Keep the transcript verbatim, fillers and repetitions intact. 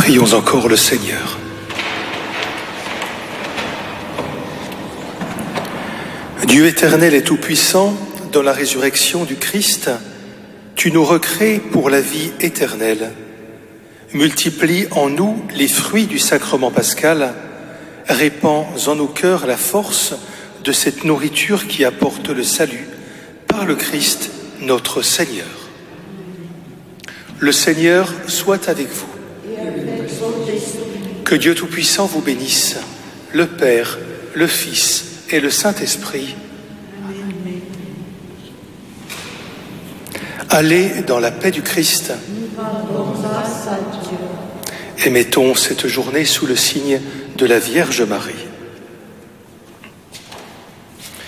Prions encore le Seigneur. Dieu éternel et tout-puissant, dans la résurrection du Christ, tu nous recrées pour la vie éternelle. Multiplie en nous les fruits du sacrement pascal, répands en nos cœurs la force de cette nourriture qui apporte le salut par le Christ notre Seigneur. Le Seigneur soit avec vous. Que Dieu Tout-Puissant vous bénisse, le Père, le Fils et le Saint-Esprit. Allez dans la paix du Christ. Et mettons cette journée sous le signe de la Vierge Marie.